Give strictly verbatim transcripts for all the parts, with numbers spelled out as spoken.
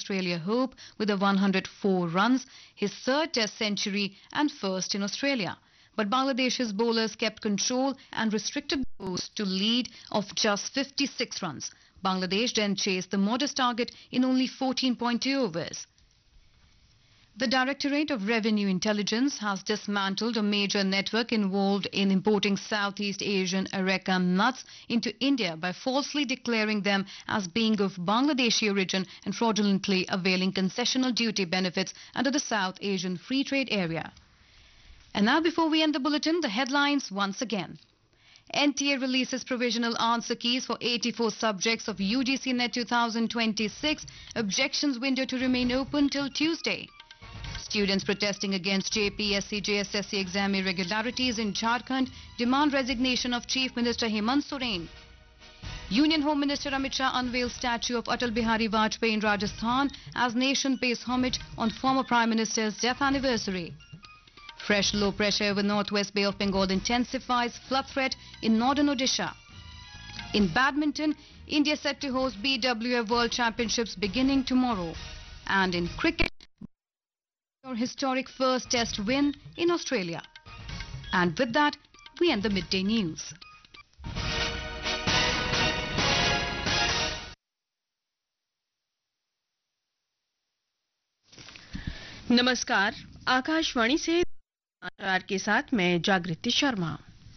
Australia hope with a one hundred four runs, his third Test century and first in Australia. But Bangladesh's bowlers kept control and restricted the bowls to lead of just fifty-six runs. Bangladesh then chased the modest target in only fourteen point two overs. The Directorate of Revenue Intelligence has dismantled a major network involved in importing Southeast Asian areca nuts into India by falsely declaring them as being of Bangladeshi origin and fraudulently availing concessional duty benefits under the South Asian Free Trade Area. And now, before we end the bulletin, the headlines once again. N T A releases provisional answer keys for eighty-four subjects of U G C Net twenty twenty-six. Objections window to remain open till Tuesday. Students protesting against J P S C J S S C exam irregularities in Jharkhand demand resignation of Chief Minister Hemant Soren. Union Home Minister Amit Shah unveils statue of Atal Bihari Vajpayee in Rajasthan as nation pays homage on former Prime Minister's death anniversary. Fresh low pressure over Northwest Bay of Bengal intensifies flood threat in northern Odisha. In badminton, India set to host B W F World Championships beginning tomorrow. And in cricket, your historic first Test win in Australia. And with that, we end the midday news. नमस्कार, आकाशवाणी से समाचार के साथ मैं जागृति Sharma.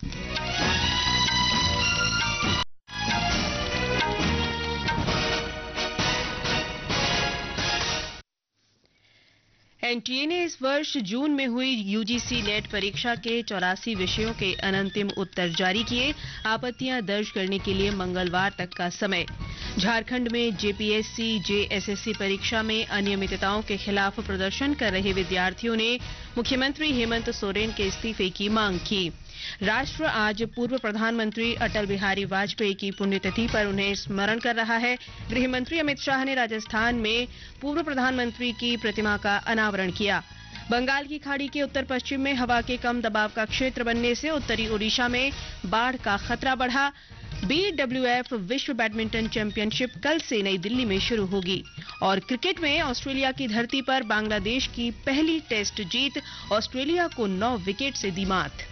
N T A ने इस वर्ष जून में हुई यू जी सी नेट परीक्षा के चौरासी विषयों के अनंतिम उत्तर जारी किए। आपत्तियां दर्ज करने के लिए मंगलवार तक का समय। झारखंड में जे पी एस सी जे एस एस सी परीक्षा में अनियमितताओं के खिलाफ प्रदर्शन कर रहे विद्यार्थियों ने मुख्यमंत्री हेमंत सोरेन के इस्तीफे की मांग की। राष्ट्र आज पूर्व प्रधानमंत्री अटल बिहारी वाजपेयी की पुण्यतिथि पर उन्हें स्मरण कर रहा है। गृह मंत्री अमित शाह ने राजस्थान में पूर्व प्रधानमंत्री की प्रतिमा का अनावरण किया। बंगाल की खाड़ी के उत्तर पश्चिम में हवा के कम दबाव का क्षेत्र बनने से उत्तरी ओडिशा में बाढ़ का खतरा बढ़ा। बी डब्ल्यू एफ विश्व बैडमिंटन चैंपियनशिप कल से नई दिल्ली में शुरू होगी। और क्रिकेट में ऑस्ट्रेलिया की धरती पर बांग्लादेश की पहली टेस्ट जीत, ऑस्ट्रेलिया को नौ विकेट से दी मात।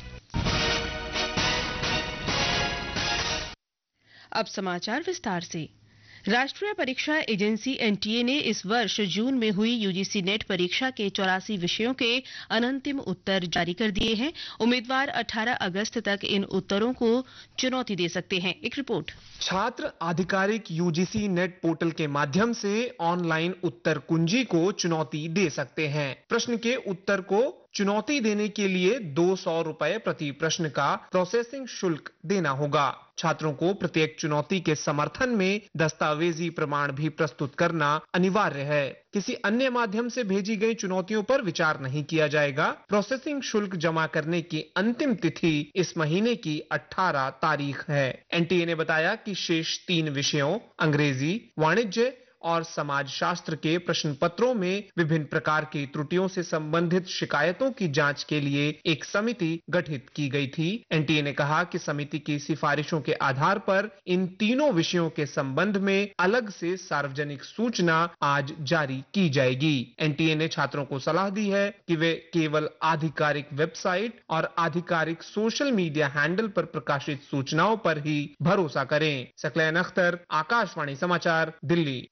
अब समाचार विस्तार से। राष्ट्रीय परीक्षा एजेंसी एन टी ए ने इस वर्ष जून में हुई यू जी सी नेट परीक्षा के चौरासी विषयों के अनंतिम उत्तर जारी कर दिए हैं। उम्मीदवार अठारह अगस्त तक इन उत्तरों को चुनौती दे सकते हैं। एक रिपोर्ट। छात्र आधिकारिक you ji C net portal के माध्यम से ऑनलाइन उत्तर कुंजी को चुनौती दे सकते हैं। प्रश्न के उत्तर को चुनौती देने के लिए दो सौ रुपए प्रति प्रश्न का प्रोसेसिंग शुल्क देना होगा। छात्रों को प्रत्येक चुनौती के समर्थन में दस्तावेजी प्रमाण भी प्रस्तुत करना अनिवार्य है। किसी अन्य माध्यम से भेजी गई चुनौतियों पर विचार नहीं किया जाएगा। प्रोसेसिंग शुल्क जमा करने की अंतिम तिथि इस महीने की अठारह तारीख है। एन टी ए ने बताया कि शेष तीन विषयों अंग्रेजी, वाणिज्य और समाज शास्त्र के प्रश्न पत्रों में विभिन्न प्रकार की त्रुटियों से संबंधित शिकायतों की जांच के लिए एक समिति गठित की गई थी। एन टी ए ने कहा कि समिति की सिफारिशों के आधार पर इन तीनों विषयों के संबंध में अलग से सार्वजनिक सूचना आज जारी की जाएगी। एन टी ए ने छात्रों को सलाह दी है कि वे केवल आधिकारिक वेबसाइट और आधिकारिक सोशल मीडिया हैंडल पर प्रकाशित सूचनाओं पर ही भरोसा करें। सकलैन अख्तर, आकाशवाणी समाचार, दिल्ली।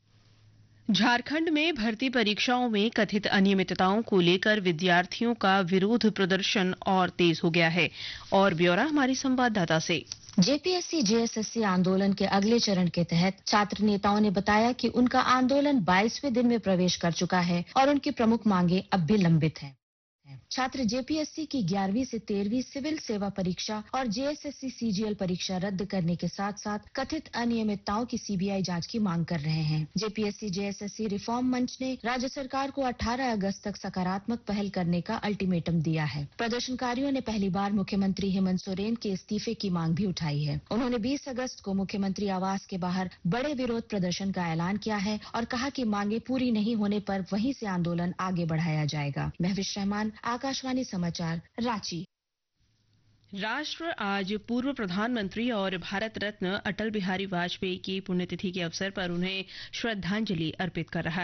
झारखंड में भर्ती परीक्षाओं में कथित अनियमितताओं को लेकर विद्यार्थियों का विरोध प्रदर्शन और तेज हो गया है। और ब्यौरा हमारी संवाददाता से। जे पी एस सी जे एस एस सी आंदोलन के अगले चरण के तहत छात्र नेताओं ने बताया कि उनका आंदोलन बाईसवें दिन में प्रवेश कर चुका है और उनकी प्रमुख मांगे अब भी लंबित हैं। छात्र जे पी एस सी की ग्यारहवीं से तेरहवीं सिविल सेवा परीक्षा और जे एस एस सी सी जी एल परीक्षा रद्द करने के साथ साथ कथित अनियमितताओं की सी बी आई जांच की मांग कर रहे हैं। जे पी एस सी जे एस एस सी रिफॉर्म मंच ने राज्य सरकार को अठारह अगस्त तक सकारात्मक पहल करने का अल्टीमेटम दिया है। प्रदर्शनकारियों ने पहली बार मुख्यमंत्री हेमंत सोरेन के इस्तीफे की मांग भी उठाई है। उन्होंने बीस अगस्त को मुख्यमंत्री आवास के बाहर बड़े विरोध प्रदर्शन का ऐलान किया है और कहा कि मांगे पूरी नहीं होने पर वहीं से आंदोलन आगे बढ़ाया जाएगा। महविश रहमान, आकाशवाणी समाचार, रांची। राष्ट्र आज पूर्व प्रधानमंत्री और भारत रत्न अटल बिहारी वाजपेयी की पुण्यतिथि के अवसर पर उन्हें श्रद्धांजलि अर्पित कर रहा